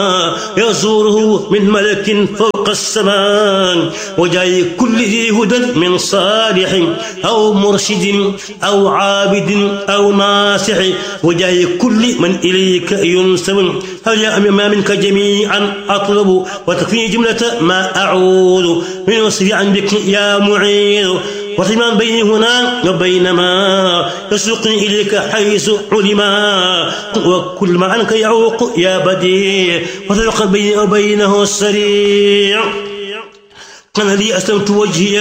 يزوره من ملك فوق السماء وجاي كل ذي هدى من صالح أو مرشد أو عابد أو ناصح وجاي كل من إليك ينسب هل يا ما منك جميعا أطلب وتكفيني جملة ما أعوذ من وصفي عن بك يا معيذ وحمان بيني هنا وبينما يسوقني إليك حيث علما وكل ما عنك يعوق يا بديع وتلقى بيني وبينه السريع أنا لي أسلمت وجهي